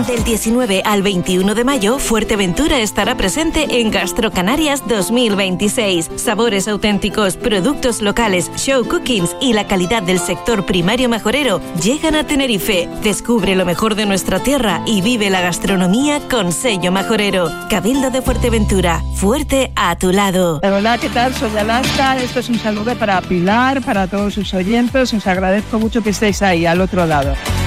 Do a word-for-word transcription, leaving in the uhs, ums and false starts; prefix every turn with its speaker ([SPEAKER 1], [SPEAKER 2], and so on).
[SPEAKER 1] Del diecinueve al veintiuno de mayo, Fuerteventura estará presente en Gastrocanarias dos mil veintiséis. Sabores auténticos, productos locales, show cookings y la calidad del sector primario majorero llegan a Tenerife. Descubre lo mejor de nuestra tierra y vive la gastronomía con sello majorero. Cabildo de Fuerteventura, fuerte a tu lado.
[SPEAKER 2] Hola, ¿qué tal? Soy Alaska. Esto es un saludo para Pilar, para todos sus oyentes. Os agradezco mucho que estéis ahí, al otro lado.